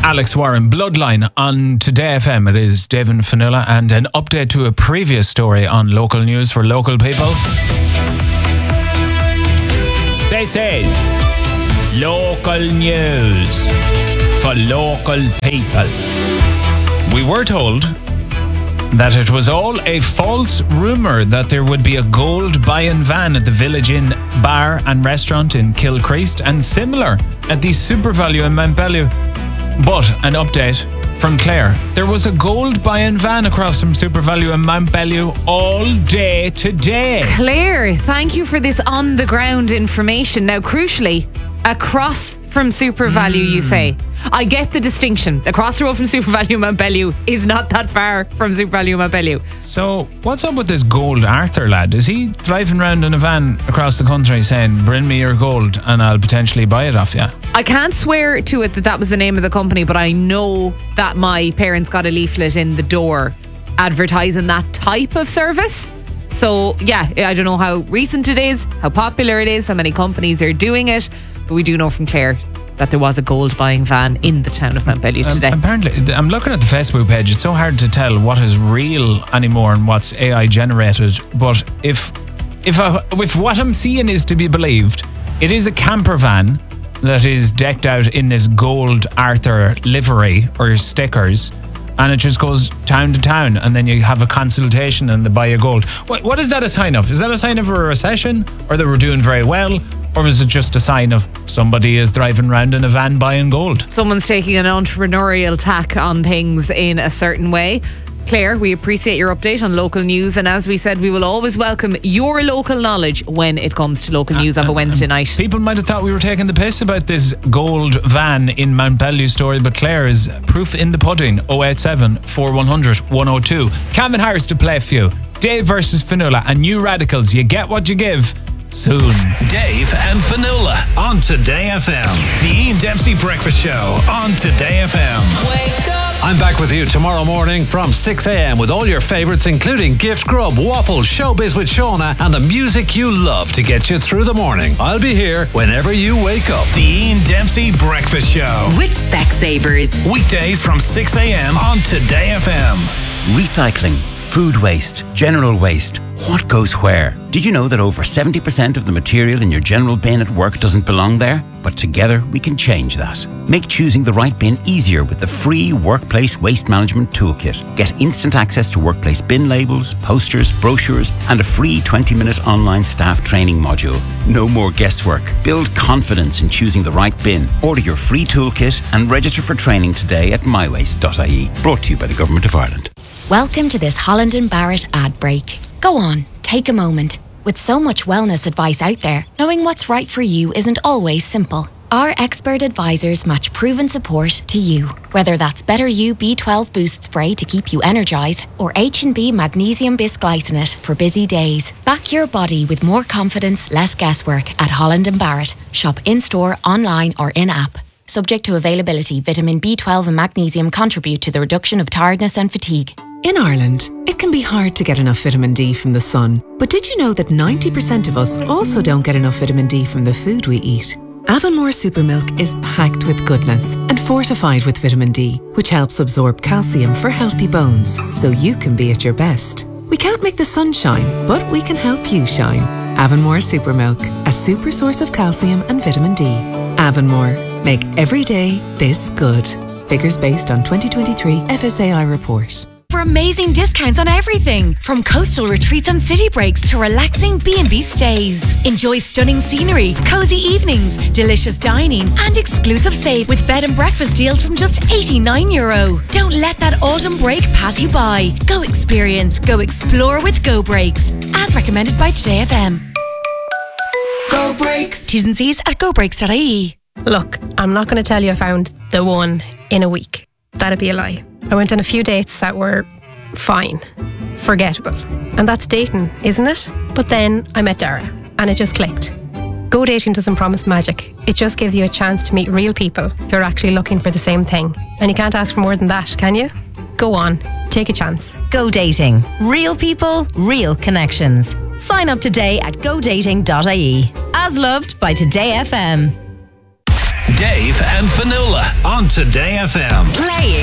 Alex Warren, Bloodline on Today FM. It is David Fionnuala and an update to a previous story on local news for local people. This is local news for local people. We were told that it was all a false rumour that there would be a gold buy-in van at the Village Inn bar and restaurant in Kilcreast and similar at the SuperValu in Mount Bellew. But an update from Claire. There was a gold buy-in van across from SuperValu in Mount Bellew all day today. Claire, thank you for this on-the-ground information. Now, crucially, across from SuperValu, you say. I get the distinction. Across the road from SuperValu Mount Bellew is not that far from SuperValu Mount Bellew. So, what's up with this gold Arthur lad? Is he driving around in a van across the country saying, bring me your gold and I'll potentially buy it off you? I can't swear to it that was the name of the company, but I know that my parents got a leaflet in the door advertising that type of service. So, yeah, I don't know how recent it is, how popular it is, how many companies are doing it, but we do know from Claire that there was a gold buying van in the town of Mount Bellew today. Apparently, I'm looking at the Facebook page. It's so hard to tell what is real anymore and what's AI generated. But if what I'm seeing is to be believed, it is a camper van that is decked out in this gold Arthur livery or stickers, and it just goes town to town, and then you have a consultation and they buy you gold. What is that a sign of? Is that a sign of a recession, or that we're doing very well? Or is it just a sign of somebody is driving around in a van buying gold? Someone's taking an entrepreneurial tack on things in a certain way. Claire, we appreciate your update on local news, and as we said, we will always welcome your local knowledge when it comes to local news of a Wednesday night. People might have thought we were taking the piss about this gold van in Mount Bellew story, but Claire is proof in the pudding. 087 4100 102. Calvin Harris to play for you. Dave versus Fionnuala and New Radicals. You get what you give. Soon. Dave and Fionnuala on Today FM. The Ian Dempsey Breakfast Show on Today FM. Wake up. I'm back with you tomorrow morning from 6 a.m. with all your favourites, including Gift Grub, Waffles, Showbiz with Shauna, and the music you love to get you through the morning. I'll be here whenever you wake up. The Ian Dempsey Breakfast Show with Specsavers. Weekdays from 6 a.m. on Today FM. Recycling, food waste, general waste. What goes where? Did you know that over 70% of the material in your general bin at work doesn't belong there? But together we can change that. Make choosing the right bin easier with the free Workplace Waste Management Toolkit. Get instant access to workplace bin labels, posters, brochures, and a free 20-minute online staff training module. No more guesswork. Build confidence in choosing the right bin. Order your free toolkit and register for training today at mywaste.ie. Brought to you by the Government of Ireland. Welcome to this Holland & Barrett ad break. Go on, take a moment. With so much wellness advice out there, knowing what's right for you isn't always simple. Our expert advisors match proven support to you. Whether that's Better You B12 Boost Spray to keep you energised, or H&B Magnesium Bisglycinate for busy days. Back your body with more confidence, less guesswork at Holland & Barrett. Shop in-store, online or in-app. Subject to availability, vitamin B12 and magnesium contribute to the reduction of tiredness and fatigue. In Ireland, it can be hard to get enough vitamin D from the sun. But did you know that 90% of us also don't get enough vitamin D from the food we eat? Avonmore Supermilk is packed with goodness and fortified with vitamin D, which helps absorb calcium for healthy bones, so you can be at your best. We can't make the sun shine, but we can help you shine. Avonmore Supermilk, a super source of calcium and vitamin D. Avonmore, make every day this good. Figures based on 2023 FSAI report. For amazing discounts on everything, from coastal retreats and city breaks to relaxing B&B stays. Enjoy stunning scenery, cozy evenings, delicious dining and exclusive save with bed and breakfast deals from just €89. Don't let that autumn break pass you by. Go experience, go explore with Go Breaks, as recommended by Today FM. Go Breaks. T's and C's at gobreaks.ie. Look, I'm not going to tell you I found the one in a week. That'd be a lie. I went on a few dates that were fine, forgettable. And that's dating, isn't it? But then I met Dara and it just clicked. Go Dating doesn't promise magic. It just gives you a chance to meet real people who are actually looking for the same thing. And you can't ask for more than that, can you? Go on, take a chance. Go Dating. Real people, real connections. Sign up today at godating.ie. As loved by Today FM. Dave and Fionnuala on Today FM. Playing